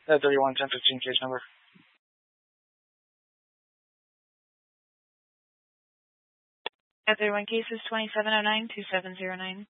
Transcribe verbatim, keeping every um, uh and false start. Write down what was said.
Uh, thirty-one ten fifteen case number. At thirty-one cases, twenty-seven oh nine two seven zero nine.